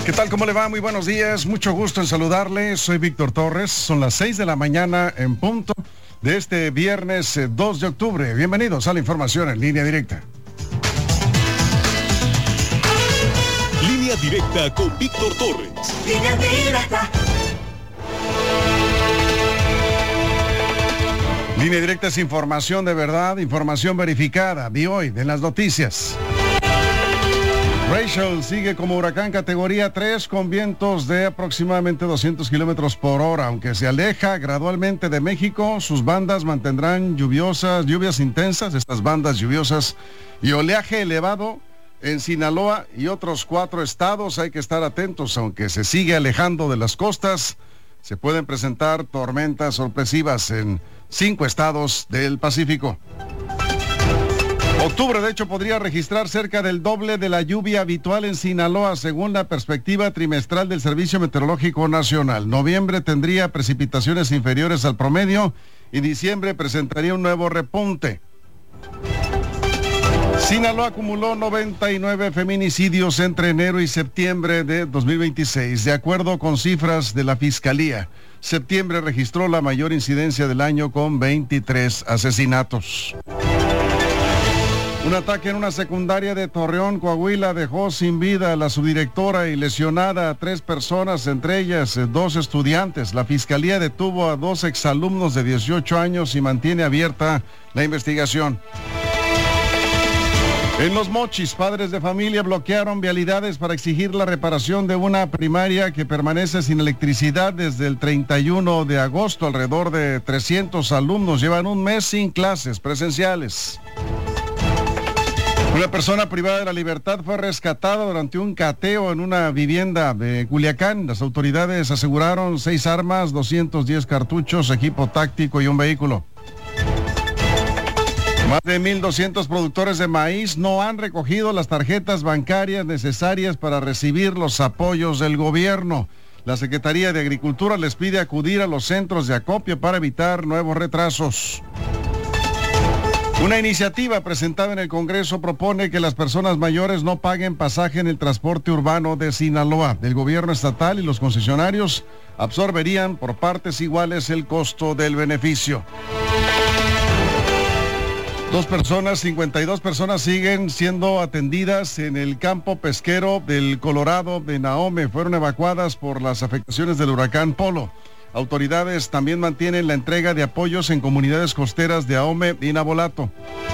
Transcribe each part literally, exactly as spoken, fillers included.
¿Qué tal? ¿Cómo le va? Muy buenos días. Mucho gusto en saludarle. Soy Víctor Torres. Son las seis de la mañana en punto de este viernes dos de octubre. Bienvenidos a la información en Línea Directa. Línea Directa con Víctor Torres. Línea Directa. Línea Directa es información de verdad, información verificada. De hoy, de las noticias. Rachel sigue como huracán categoría tres con vientos de aproximadamente doscientos kilómetros por hora. Aunque se aleja gradualmente de México, sus bandas mantendrán lluviosas, lluvias intensas, estas bandas lluviosas y oleaje elevado en Sinaloa y otros cuatro estados. Hay que estar atentos, aunque se sigue alejando de las costas, se pueden presentar tormentas sorpresivas en cinco estados del Pacífico. Octubre, de hecho, podría registrar cerca del doble de la lluvia habitual en Sinaloa, según la perspectiva trimestral del Servicio Meteorológico Nacional. Noviembre tendría precipitaciones inferiores al promedio y diciembre presentaría un nuevo repunte. Sinaloa acumuló noventa y nueve feminicidios entre enero y septiembre de dos mil veintiséis, de acuerdo con cifras de la Fiscalía. Septiembre registró la mayor incidencia del año con veintitrés asesinatos. Un ataque en una secundaria de Torreón, Coahuila, dejó sin vida a la subdirectora y lesionada a tres personas, entre ellas eh, dos estudiantes. La Fiscalía detuvo a dos exalumnos de dieciocho años y mantiene abierta la investigación. En Los Mochis, padres de familia bloquearon vialidades para exigir la reparación de una primaria que permanece sin electricidad desde el treinta y uno de agosto. Alrededor de trescientos alumnos llevan un mes sin clases presenciales. Una persona privada de la libertad fue rescatada durante un cateo en una vivienda de Culiacán. Las autoridades aseguraron seis armas, doscientos diez cartuchos, equipo táctico y un vehículo. Más de mil doscientos productores de maíz no han recogido las tarjetas bancarias necesarias para recibir los apoyos del gobierno. La Secretaría de Agricultura les pide acudir a los centros de acopio para evitar nuevos retrasos. Una iniciativa presentada en el Congreso propone que las personas mayores no paguen pasaje en el transporte urbano de Sinaloa. El gobierno estatal y los concesionarios absorberían por partes iguales el costo del beneficio. Dos personas, cincuenta y dos personas siguen siendo atendidas en el campo pesquero del Colorado de Nahome. Fueron evacuadas por las afectaciones del huracán Polo. Autoridades también mantienen la entrega de apoyos en comunidades costeras de Ahome y Navolato.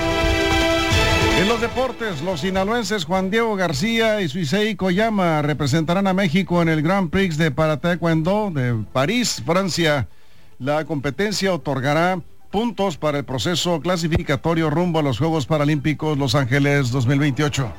En los deportes, los sinaloenses Juan Diego García y Suisei Koyama representarán a México en el Grand Prix de para Taekwondo de París, Francia. La competencia otorgará puntos para el proceso clasificatorio rumbo a los Juegos Paralímpicos Los Ángeles dos mil veintiocho.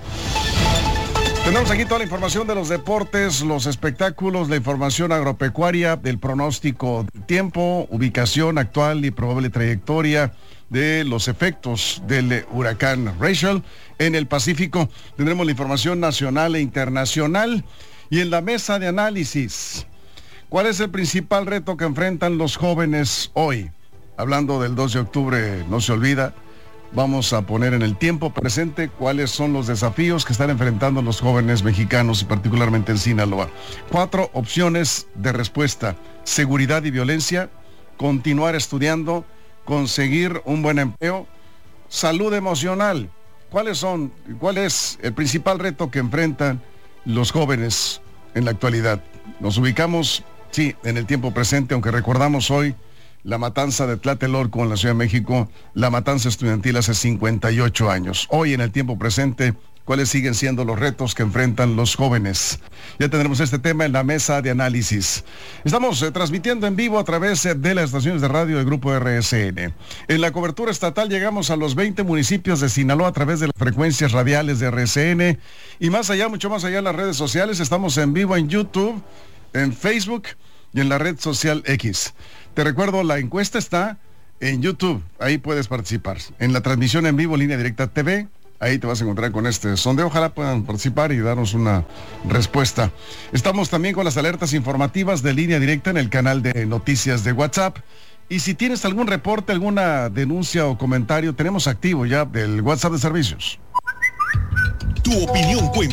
Tenemos aquí toda la información de los deportes, los espectáculos, la información agropecuaria, el pronóstico del tiempo, ubicación actual y probable trayectoria de los efectos del huracán Rachel en el Pacífico. Tendremos la información nacional e internacional y en la mesa de análisis, ¿cuál es el principal reto que enfrentan los jóvenes hoy? Hablando del dos de octubre, no se olvida. Vamos a poner en el tiempo presente cuáles son los desafíos que están enfrentando los jóvenes mexicanos y particularmente en Sinaloa. Cuatro opciones de respuesta: seguridad y violencia, continuar estudiando, conseguir un buen empleo, salud emocional. ¿Cuáles son, cuál es el principal reto que enfrentan los jóvenes en la actualidad? Nos ubicamos, sí, en el tiempo presente, aunque recordamos hoy la matanza de Tlatelolco en la Ciudad de México, la matanza estudiantil hace cincuenta y ocho años. Hoy en el tiempo presente, ¿cuáles siguen siendo los retos que enfrentan los jóvenes? Ya tendremos este tema en la mesa de análisis. Estamos eh, transmitiendo en vivo a través eh, de las estaciones de radio del Grupo R S N. En la cobertura estatal llegamos a los veinte municipios de Sinaloa a través de las frecuencias radiales de R S N. Y más allá, mucho más allá en las redes sociales, estamos en vivo en YouTube, en Facebook y en la red social X. Te recuerdo, la encuesta está en YouTube, ahí puedes participar. En la transmisión en vivo, Línea Directa T V, ahí te vas a encontrar con este sondeo. Ojalá puedan participar y darnos una respuesta. Estamos también con las alertas informativas de Línea Directa en el canal de noticias de WhatsApp. Y si tienes algún reporte, alguna denuncia o comentario, tenemos activo ya el WhatsApp de servicios. Tu opinión cuenta.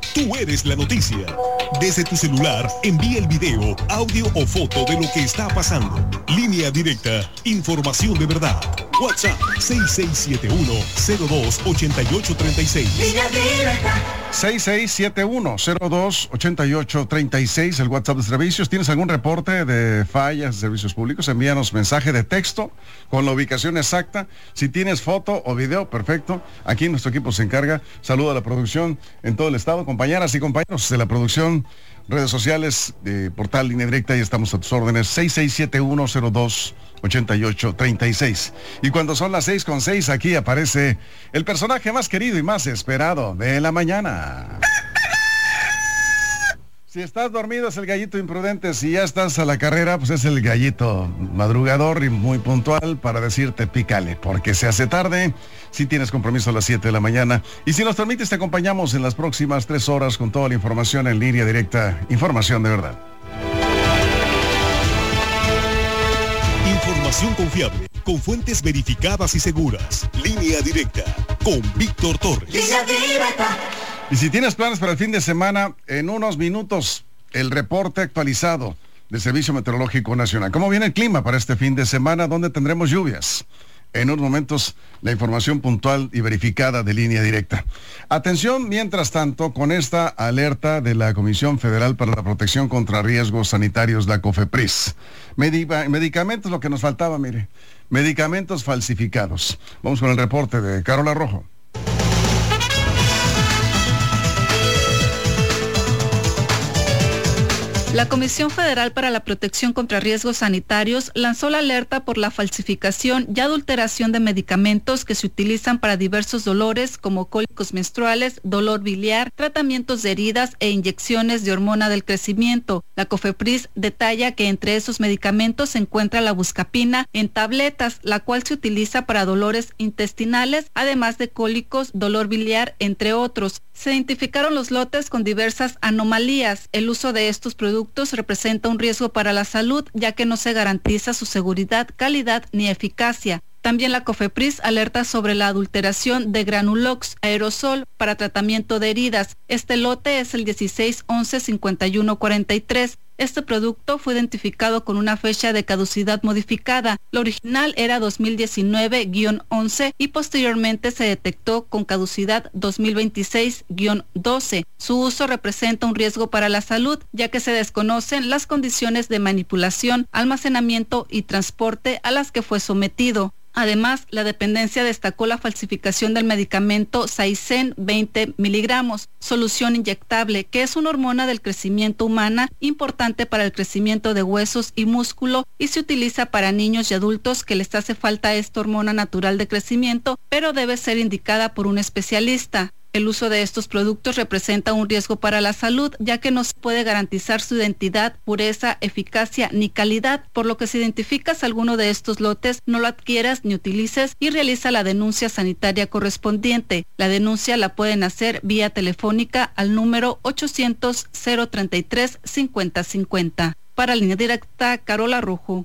Tú eres la noticia. Desde tu celular, envía el video, audio o foto de lo que está pasando. Línea Directa, información de verdad. WhatsApp seis seis siete uno, cero dos, ocho ocho tres seis. Línea Directa. seis seis siete uno, cero dos, ocho ocho tres seis, el WhatsApp de servicios. ¿Tienes algún reporte de fallas de servicios públicos? Envíanos mensaje de texto con la ubicación exacta. Si tienes foto o video, perfecto. Aquí nuestro equipo se encarga. Saludo a la producción en todo el estado, compañeras y compañeros de la producción, redes sociales, de portal Línea Directa, y estamos a tus órdenes. seis seis siete uno, cero dos, ocho ocho tres seis. Y cuando son las seis con seis, aquí aparece el personaje más querido y más esperado de la mañana. Si estás dormido es el gallito imprudente, si ya estás a la carrera, pues es el gallito madrugador y muy puntual para decirte pícale, porque se hace tarde, si tienes compromiso a las siete de la mañana. Y si nos permites, te acompañamos en las próximas tres horas con toda la información en Línea Directa, información de verdad. Información confiable, con fuentes verificadas y seguras. Línea Directa, con Víctor Torres. Línea Directa. Y si tienes planes para el fin de semana, en unos minutos, el reporte actualizado del Servicio Meteorológico Nacional. ¿Cómo viene el clima para este fin de semana? ¿Dónde tendremos lluvias? En unos momentos, la información puntual y verificada de Línea Directa. Atención, mientras tanto, con esta alerta de la Comisión Federal para la Protección contra Riesgos Sanitarios, la COFEPRIS. Medica- medicamentos, lo que nos faltaba, mire. Medicamentos falsificados. Vamos con el reporte de Carola Rojo. La Comisión Federal para la Protección contra Riesgos Sanitarios lanzó la alerta por la falsificación y adulteración de medicamentos que se utilizan para diversos dolores como cólicos menstruales, dolor biliar, tratamientos de heridas e inyecciones de hormona del crecimiento. La COFEPRIS detalla que entre esos medicamentos se encuentra la buscapina en tabletas, la cual se utiliza para dolores intestinales, además de cólicos, dolor biliar, entre otros. Se identificaron los lotes con diversas anomalías. El uso de estos productos representa un riesgo para la salud, ya que no se garantiza su seguridad, calidad ni eficacia. También la COFEPRIS alerta sobre la adulteración de Granulox aerosol para tratamiento de heridas. Este lote es el dieciséis once cincuenta y uno cuarenta y tres. Este producto fue identificado con una fecha de caducidad modificada. La original era dos mil diecinueve guion once y posteriormente se detectó con caducidad dos mil veintiséis guion doce. Su uso representa un riesgo para la salud, ya que se desconocen las condiciones de manipulación, almacenamiento y transporte a las que fue sometido. Además, la dependencia destacó la falsificación del medicamento Saicen veinte miligramos, solución inyectable, que es una hormona del crecimiento humana importante para el crecimiento de huesos y músculo y se utiliza para niños y adultos que les hace falta esta hormona natural de crecimiento, pero debe ser indicada por un especialista. El uso de estos productos representa un riesgo para la salud, ya que no se puede garantizar su identidad, pureza, eficacia ni calidad, por lo que si identificas alguno de estos lotes, no lo adquieras ni utilices y realiza la denuncia sanitaria correspondiente. La denuncia la pueden hacer vía telefónica al número ochocientos, cero treinta y tres, cincuenta cincuenta. Para Línea Directa, Carola Rojo.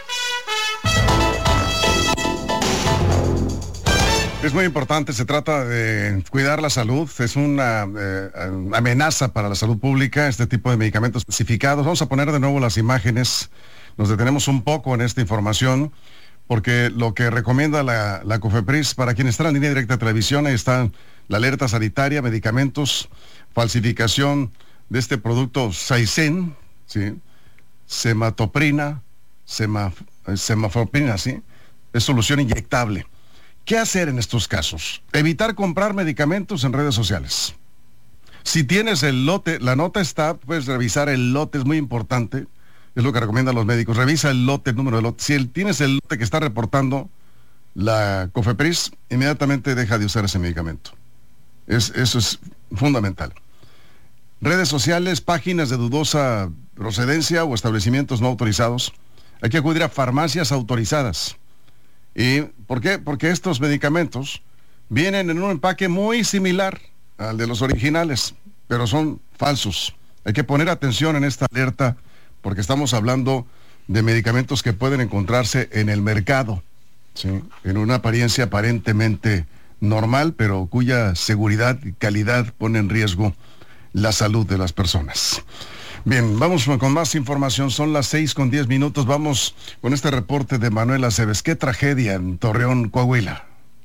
Es muy importante, se trata de cuidar la salud, es una eh, amenaza para la salud pública este tipo de medicamentos especificados. Vamos a poner de nuevo las imágenes, nos detenemos un poco en esta información, porque lo que recomienda la, la COFEPRIS, para quienes están en Línea Directa de Televisión, ahí está la alerta sanitaria, medicamentos, falsificación de este producto Saicen, ¿sí? Sematoprina, sema, semafroprina, ¿sí? Es solución inyectable. ¿Qué hacer en estos casos? Evitar comprar medicamentos en redes sociales. Si tienes el lote, la nota está, puedes revisar el lote, es muy importante, es lo que recomiendan los médicos. Revisa el lote, el número de lote. Si el, tienes el lote que está reportando la COFEPRIS, inmediatamente deja de usar ese medicamento. Es, eso es fundamental. Redes sociales, páginas de dudosa procedencia o establecimientos no autorizados. Hay que acudir a farmacias autorizadas. ¿Y por qué? Porque estos medicamentos vienen en un empaque muy similar al de los originales, pero son falsos. Hay que poner atención en esta alerta porque estamos hablando de medicamentos que pueden encontrarse en el mercado, ¿sí? En una apariencia aparentemente normal, pero cuya seguridad y calidad pone en riesgo la salud de las personas. Bien, vamos con más información. Son las seis con diez minutos. Vamos con este reporte de Manuel Aceves. Qué tragedia en Torreón, Coahuila.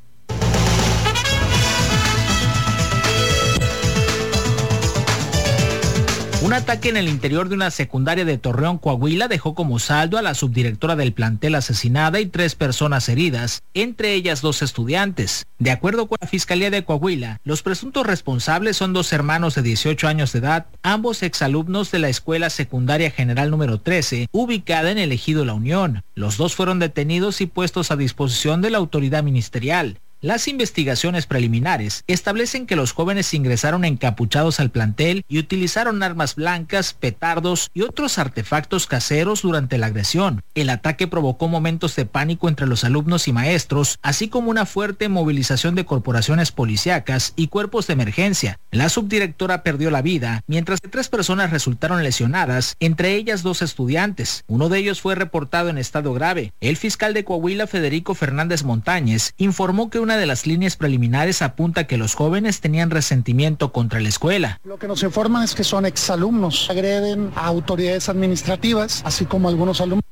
Un ataque en el interior de una secundaria de Torreón, Coahuila, dejó como saldo a la subdirectora del plantel asesinada y tres personas heridas, entre ellas dos estudiantes. De acuerdo con la Fiscalía de Coahuila, los presuntos responsables son dos hermanos de dieciocho años de edad, ambos exalumnos de la Escuela Secundaria General número trece, ubicada en el Ejido La Unión. Los dos fueron detenidos y puestos a disposición de la autoridad ministerial. Las investigaciones preliminares establecen que los jóvenes ingresaron encapuchados al plantel y utilizaron armas blancas, petardos y otros artefactos caseros durante la agresión. El ataque provocó momentos de pánico entre los alumnos y maestros, así como una fuerte movilización de corporaciones policíacas y cuerpos de emergencia. La subdirectora perdió la vida, mientras que tres personas resultaron lesionadas, entre ellas dos estudiantes. Uno de ellos fue reportado en estado grave. El fiscal de Coahuila, Federico Fernández Montañez, informó que una de las líneas preliminares apunta que los jóvenes tenían resentimiento contra la escuela. Lo que nos informan es que son exalumnos, agreden a autoridades administrativas, así como algunos alumnos.